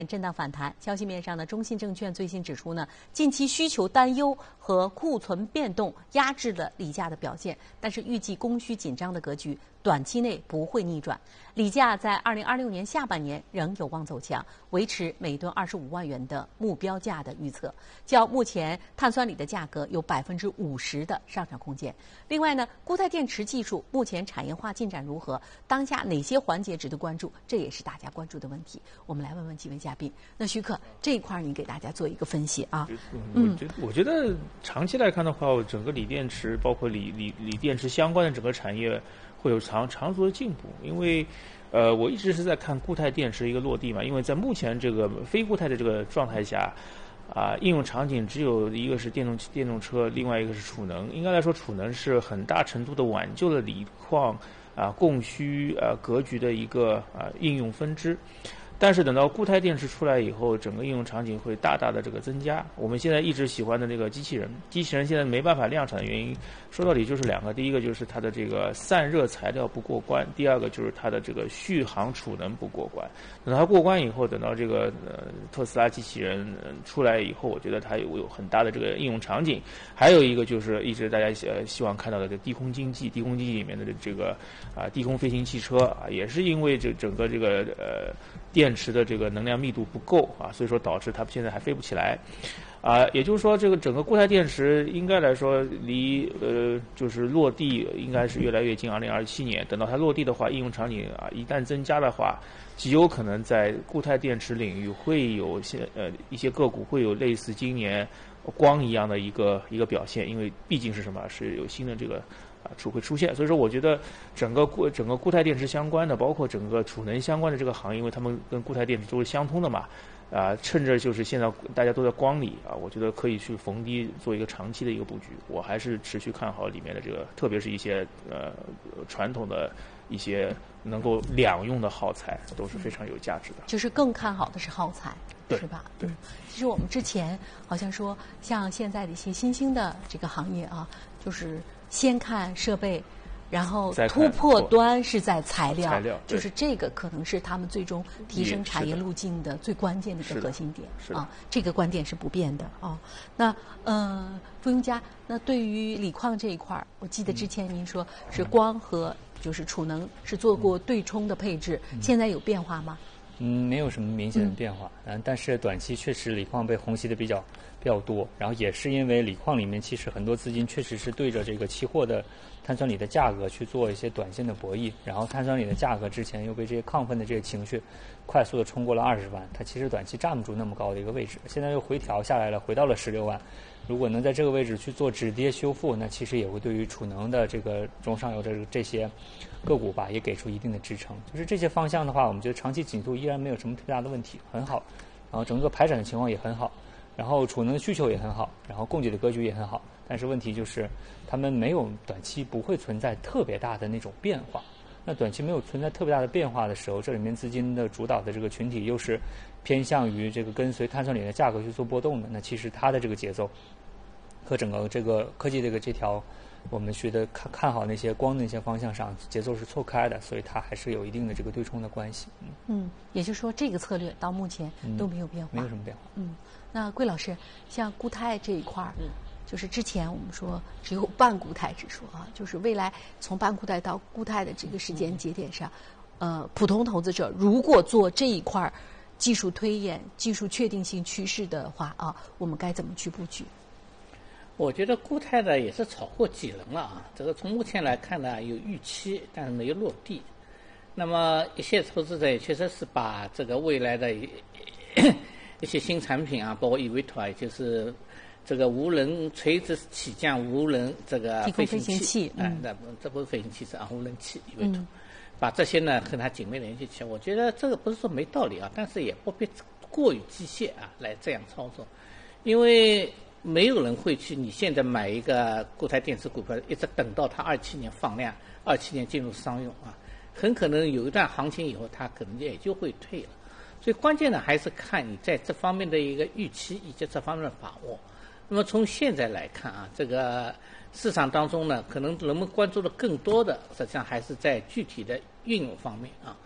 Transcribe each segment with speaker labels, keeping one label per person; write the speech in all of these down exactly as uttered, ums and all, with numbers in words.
Speaker 1: 震荡反弹。消息面上呢，中信证券最新指出呢，近期需求担忧和库存变动压制了锂价的表现，但是预计供需紧张的格局短期内不会逆转。锂价在二零二六年下半年仍有望走强，维持每吨二十五万元的目标价的预测，较目前碳酸锂的价格有百分之五十的上涨空间。另外呢，固态电池技术目前产业化进展如何？当下哪些环节值得关注？这也是大家关注的问题。我们来问问几位嘉宾。那徐克，这一块你给大家做一个分析啊。
Speaker 2: 嗯，我觉得我觉得长期来看的话，整个锂电池包括锂锂锂电池相关的整个产业会有长长足的进步，因为呃，我一直是在看固态电池一个落地嘛，因为在目前这个非固态的这个状态下。啊，应用场景只有一个是电动电动车，另外一个是储能。应该来说，储能是很大程度的挽救了锂矿啊供需啊格局的一个啊应用分支。但是等到固态电池出来以后，整个应用场景会大大的这个增加。我们现在一直喜欢的那个机器人，机器人现在没办法量产的原因，说到底就是两个：第一个就是它的这个散热材料不过关，第二个就是它的这个续航储能不过关。等到它过关以后，等到这个呃特斯拉机器人、呃、出来以后，我觉得它有有很大的这个应用场景。还有一个就是一直大家呃希望看到的这低空经济，低空经济里面的这个啊、呃、低空飞行汽车啊，也是因为这整个这个呃电池的这个能量密度不够啊，所以说导致它现在还飞不起来。啊，也就是说，这个整个固态电池应该来说离呃就是落地应该是越来越近。二零二七年，等到它落地的话，应用场景啊一旦增加的话，极有可能在固态电池领域会有些呃一些个股会有类似今年光一样的一个一个表现，因为毕竟是什么是有新的这个啊出会出现，所以说我觉得整个固整个固态电池相关的，包括整个储能相关的这个行业，因为他们跟固态电池都是相通的嘛。啊，趁着就是现在大家都在光里啊，我觉得可以去逢低做一个长期的一个布局。我还是持续看好里面的这个，特别是一些呃传统的一些能够两用的耗材，都是非常有价值的。
Speaker 1: 就是更看好的是耗材，是吧？
Speaker 2: 对。
Speaker 1: 嗯，其实我们之前好像说，像现在的一些新兴的这个行业啊，就是先看设备。然后突破端是在材料，
Speaker 2: 材料
Speaker 1: 就是这个可能是他们最终提升产业路径的最关键的一个核心点啊，这个观点是不变的啊。那呃，傅永嘉，那对于锂矿这一块，我记得之前您说是光和就是储能是做过对冲的配置，嗯、现在有变化吗？
Speaker 3: 嗯，没有什么明显的变化，嗯，但是短期确实锂矿被虹吸的比较比较多，然后也是因为锂矿里面其实很多资金确实是对着这个期货的碳酸锂的价格去做一些短线的博弈，然后碳酸锂的价格之前又被这些亢奋的这些情绪快速的冲过了二十万，它其实短期站不住那么高的一个位置，现在又回调下来了，回到了十六万。如果能在这个位置去做止跌修复，那其实也会对于储能的这个中上游的这些个股吧，也给出一定的支撑。就是这些方向的话，我们觉得长期紧度依然没有什么特别大的问题，很好。然后整个排产的情况也很好，然后储能的需求也很好，然后供给的格局也很好。但是问题就是，他们没有短期不会存在特别大的那种变化。那短期没有存在特别大的变化的时候，这里面资金的主导的这个群体又是偏向于这个跟随碳酸锂的价格去做波动的，那其实它的这个节奏和整个这个科技这个这条我们学的看看好那些光的那些方向上节奏是错开的，所以它还是有一定的这个对冲的关系。
Speaker 1: 嗯，嗯也就是说这个策略到目前都没有变化，
Speaker 3: 嗯、没有什么变化。
Speaker 1: 嗯，那桂老师，像固态这一块儿。嗯就是之前我们说只有半固态指数啊，就是未来从半固态到固态的这个时间节点上，呃，普通投资者如果做这一块技术推演、技术确定性趋势的话啊，我们该怎么去布局？
Speaker 4: 我觉得固态的也是炒过几轮了啊，这个从目前来看呢，有预期，但是没有落地。那么一些投资者也确实是把这个未来的一些新产品啊，包括 eVTOL， 也就是这个无人垂直起降无人这个飞行器，哎、嗯，那、呃、这不是飞行器是啊，无人器，以为图、嗯，把这些呢和它紧密联系起来。我觉得这个不是说没道理啊，但是也不必过于机械啊来这样操作，因为没有人会去你现在买一个固态电池股票，一直等到它二七年放量，二七年进入商用啊，很可能有一段行情以后，它可能也就会退了。所以关键呢还是看你在这方面的一个预期以及这方面的把握。那么从现在来看啊，这个市场当中呢，可能人们关注的更多的，实际上还是在具体的运用方面啊。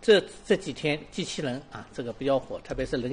Speaker 4: 这这几天机器人啊，这个比较火，特别是人